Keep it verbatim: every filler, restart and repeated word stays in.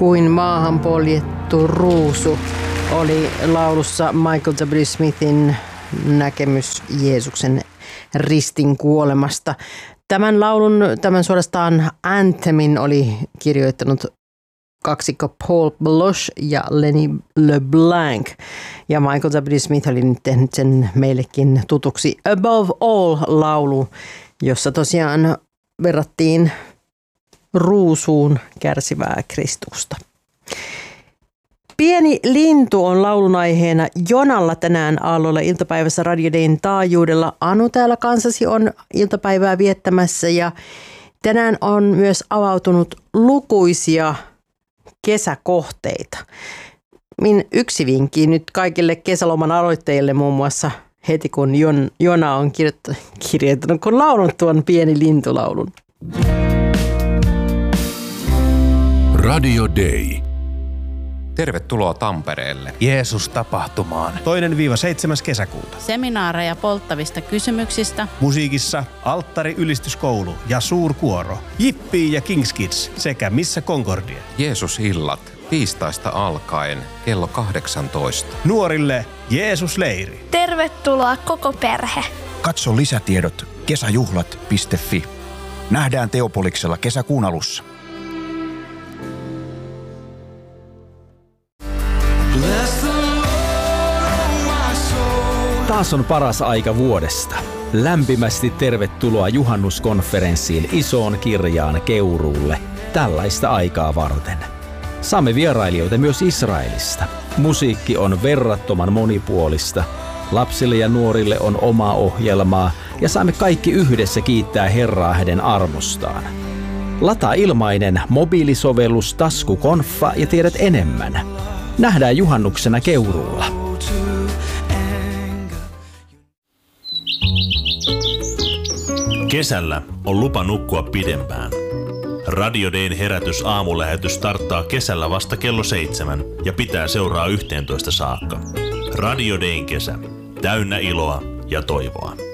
Kuin maahan poljettu ruusu oli laulussa Michael W. Smithin näkemys Jeesuksen ristin kuolemasta. Tämän laulun, tämän suorastaan anthemin oli kirjoittanut kaksikko Paul Baloche ja Lenny LeBlanc. Ja Michael W. Smith oli nyt tehnyt sen meillekin tutuksi Above All-laulu, jossa tosiaan verrattiin ruusuun kärsivää Kristusta. Pieni lintu on laulun aiheena Jonalla tänään aallolla iltapäivässä Radio Dayn taajuudella. Anu täällä kanssasi on iltapäivää viettämässä ja tänään on myös avautunut lukuisia kesäkohteita. Min yksi vinkki nyt kaikille kesäloman aloittajille muun muassa heti kun Jon, Jona on kirjoittanut, kirjoittanut kun laulunut tuon Pieni lintulaulun. Radio Day. Tervetuloa Tampereelle. Jeesus-tapahtumaan. Toinen viiva seitsemäs kesäkuuta. Seminaareja polttavista kysymyksistä. Musiikissa Alttari ylistyskoulu ja suurkuoro. Jippii ja Kings Kids sekä Missä Concordia. Jeesus-illat tiistaista alkaen kello kahdeksantoista. Nuorille Jeesus-leiri. Tervetuloa koko perhe. Katso lisätiedot kesäjuhlat piste fi. Nähdään Teopoliksella kesäkuun alussa. Taas on paras aika vuodesta. Lämpimästi tervetuloa juhannuskonferenssiin Isoon Kirjaan Keuruulle tällaista aikaa varten. Saamme vierailijoita myös Israelista. Musiikki on verrattoman monipuolista. Lapsille ja nuorille on omaa ohjelmaa ja saamme kaikki yhdessä kiittää Herraa hänen armostaan. Lataa ilmainen mobiilisovellus Taskukonfa ja tiedät enemmän. Nähdään juhannuksena Keuruulla. Kesällä on lupa nukkua pidempään. Radio Dayn herätys aamulähetys starttaa kesällä vasta kello seitsemän ja pitää seuraa yhteentoista saakka. Radio Dayn kesä. Täynnä iloa ja toivoa.